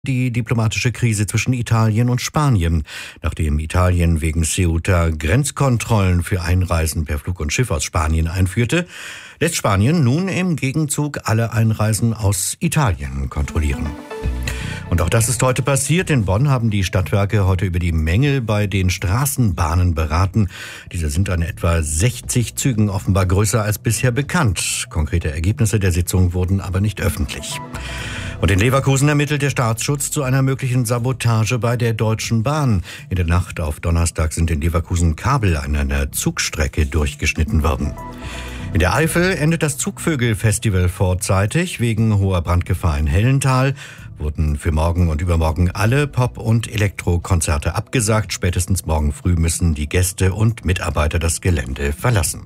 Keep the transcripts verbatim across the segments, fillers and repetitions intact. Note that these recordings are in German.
Die diplomatische Krise zwischen Italien und Spanien. Nachdem Italien wegen Ceuta Grenzkontrollen für Einreisen per Flug und Schiff aus Spanien einführte, lässt Spanien nun im Gegenzug alle Einreisen aus Italien kontrollieren. Und auch das ist heute passiert. In Bonn haben die Stadtwerke heute über die Mängel bei den Straßenbahnen beraten. Diese sind an etwa sechzig Zügen offenbar größer als bisher bekannt. Konkrete Ergebnisse der Sitzung wurden aber nicht öffentlich. Und in Leverkusen ermittelt der Staatsschutz zu einer möglichen Sabotage bei der Deutschen Bahn. In der Nacht auf Donnerstag sind in Leverkusen Kabel an einer Zugstrecke durchgeschnitten worden. In der Eifel endet das Zugvögel-Festival vorzeitig. Wegen hoher Brandgefahr in Hellental wurden für morgen und übermorgen alle Pop- und Elektrokonzerte abgesagt. Spätestens morgen früh müssen die Gäste und Mitarbeiter das Gelände verlassen.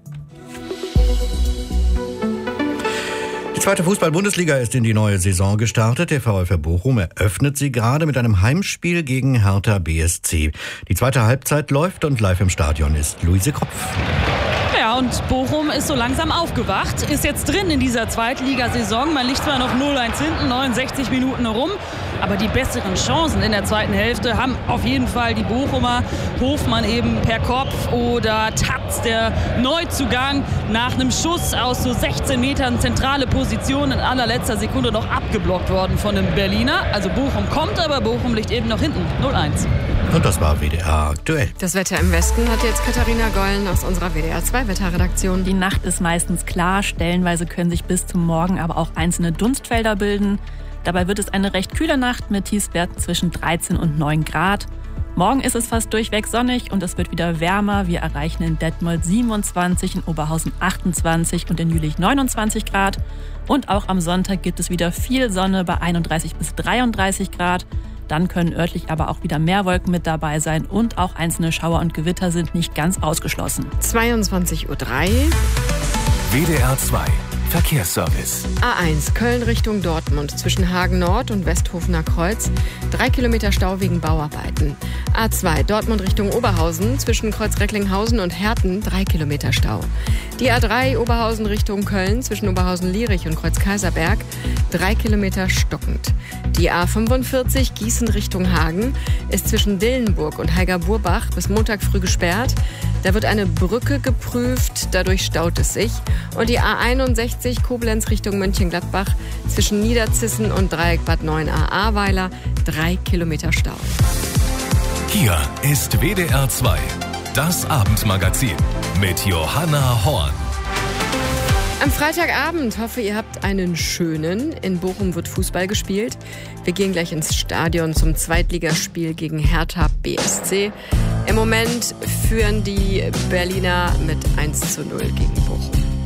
Die zweite Fußball-Bundesliga ist in die neue Saison gestartet. Der VfR Bochum eröffnet sie gerade mit einem Heimspiel gegen Hertha B S C. Die zweite Halbzeit läuft und live im Stadion ist Luise Kropf. Ja, und Bochum ist so langsam aufgewacht, ist jetzt drin in dieser Zweitligasaison. Man liegt zwar noch null eins hinten, neunundsechzig Minuten herum, aber die besseren Chancen in der zweiten Hälfte haben auf jeden Fall die Bochumer. Hofmann eben per Kopf oder Tatz, der Neuzugang, nach einem Schuss aus so sechzehn Metern zentrale Position in allerletzter Sekunde noch abgeblockt worden von einem Berliner. Also Bochum kommt, aber Bochum liegt eben noch hinten, null eins. Und das war W D R aktuell. Das Wetter im Westen hat jetzt Katharina Gollen aus unserer W D R zwei Wetterredaktion. Die Nacht ist meistens klar, stellenweise können sich bis zum Morgen aber auch einzelne Dunstfelder bilden. Dabei wird es eine recht kühle Nacht mit Tiefstwerten zwischen dreizehn und neun Grad. Morgen ist es fast durchweg sonnig und es wird wieder wärmer. Wir erreichen in Detmold siebenundzwanzig, in Oberhausen achtundzwanzig und in Jülich neunundzwanzig Grad. Und auch am Sonntag gibt es wieder viel Sonne bei einunddreißig bis dreiunddreißig Grad. Dann können örtlich aber auch wieder mehr Wolken mit dabei sein und auch einzelne Schauer und Gewitter sind nicht ganz ausgeschlossen. zweiundzwanzig Uhr drei. W D R zwei Verkehrsservice. A eins Köln Richtung Dortmund zwischen Hagen Nord und Westhofener Kreuz. Drei Kilometer Stau wegen Bauarbeiten. A zwei Dortmund Richtung Oberhausen zwischen Kreuz Recklinghausen und Herten. Drei Kilometer Stau. Die A drei Oberhausen Richtung Köln zwischen Oberhausen-Lierich und Kreuz Kaiserberg. Drei Kilometer stockend. Die A fünfundvierzig Gießen Richtung Hagen ist zwischen Dillenburg und Heiger-Burbach bis Montag früh gesperrt. Da wird eine Brücke geprüft, dadurch staut es sich. Und die A einundsechzig Koblenz Richtung Mönchengladbach zwischen Niederzissen und Dreieck Bad neun a Ahrweiler, drei Kilometer Stau. Hier ist W D R zwei, das Abendmagazin mit Johanna Horn. Am Freitagabend hoffe, ihr habt einen schönen. In Bochum wird Fußball gespielt. Wir gehen gleich ins Stadion zum Zweitligaspiel gegen Hertha B S C. Im Moment führen die Berliner mit eins zu null gegen Bochum.